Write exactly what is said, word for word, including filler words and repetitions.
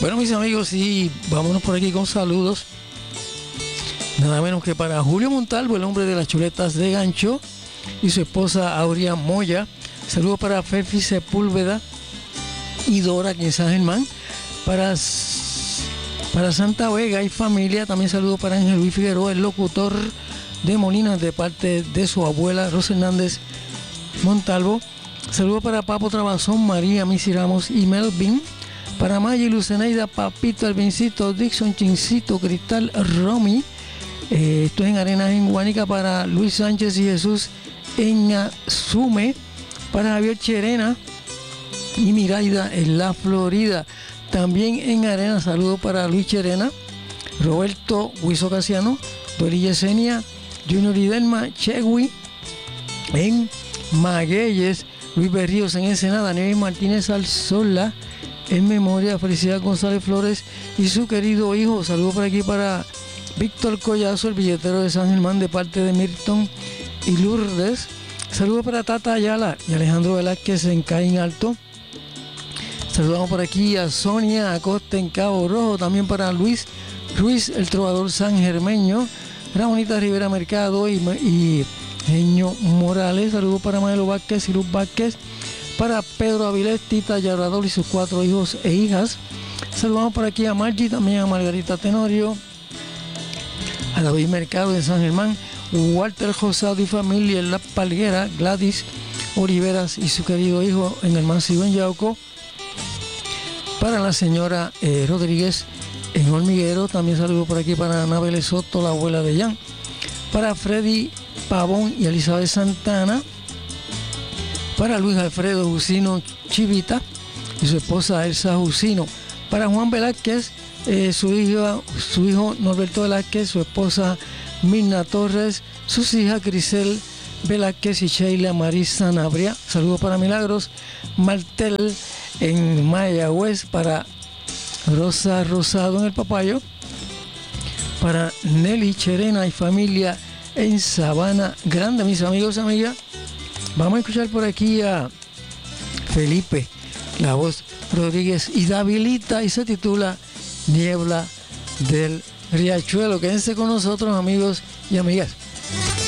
Bueno, mis amigos, y vámonos por aquí con saludos. Nada menos que para Julio Montalvo, el hombre de las chuletas de gancho, y su esposa Aurea Moya. Saludos para Fefi Sepúlveda y Dora, aquí en San Germán. Para, para Santa Vega y familia, también saludos para Ángel Luis Figueroa, el locutor de Molinas, de parte de su abuela Rosa Hernández Montalvo. Saludos para Papo Trabazón, María Missy Ramos y Melvin. Para Maya y Luceneida, Papito, Alvincito, Dixon, Chincito, Cristal, Romy. Eh, estoy en Arenas, en Guánica. Para Luis Sánchez y Jesús en Asume. Para Javier Cherena y Miraida en la Florida. También en Arenas, saludos para Luis Cherena, Roberto Huizo Casiano, Dori Yesenia, Junior Idelma, Chegui en Magueyes, Luis Berríos en Ensenada, Nieves Martínez Alzola en memoria, Felicidad González Flores y su querido hijo. Saludos por aquí para Víctor Collazo, el billetero de San Germán, de parte de Milton y Lourdes. Saludos para Tata Ayala y Alejandro Velázquez en Caín Alto. Saludamos por aquí a Sonia Acosta en Cabo Rojo, también para Luis Ruiz, el trovador sangermeño, Ramonita Rivera Mercado y, y Genio Morales. Saludos para Maelo Vázquez y Luz Vázquez, para Pedro Avilés, Tita Yarrador y sus cuatro hijos e hijas. Saludamos por aquí a Margie, también a Margarita Tenorio, a David Mercado en San Germán, Walter Josado y familia en La Palguera, Gladys Oliveras y su querido hijo en el Mancibo en Yauco. Para la señora eh, Rodríguez en Hormiguero, también saludo por aquí para Anabel Soto, la abuela de Jan. Para Freddy Pavón y Elizabeth Santana. Para Luis Alfredo Jusino Chivita y su esposa Elsa Jusino. Para Juan Velázquez, eh, su, hija, su hijo Norberto Velázquez, su esposa Mirna Torres, sus hijas Grisel Velázquez y Sheila Marisa Nabria. Saludos para Milagros Martel en Mayagüez, para Rosa Rosado en El Papayo, para Nelly Cherena y familia en Sabana Grande. Mis amigos y amigas, vamos a escuchar por aquí a Felipe, la voz Rodríguez y Davilita, y se titula Niebla del Riachuelo. Quédense con nosotros, amigos y amigas.